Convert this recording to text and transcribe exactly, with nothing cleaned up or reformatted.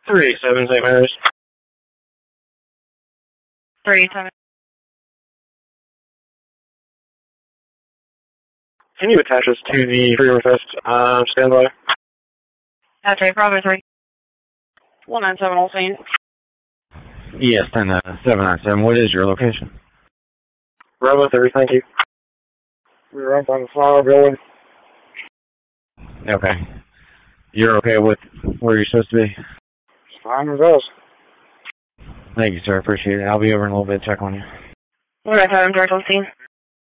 three eight seven, Saint Mary's. three eight seven. Can you attach us to the free request? Um, standby. Okay, Bravo three. one nine seven, all seen. Yes, ten seven nine seven. What is your location? Bravo three, thank you. We're up on the flower building. Okay. You're okay with where you're supposed to be? It's fine with us. Thank you, sir. Appreciate it. I'll be over in a little bit. Check on you. one nine seven, direct on scene.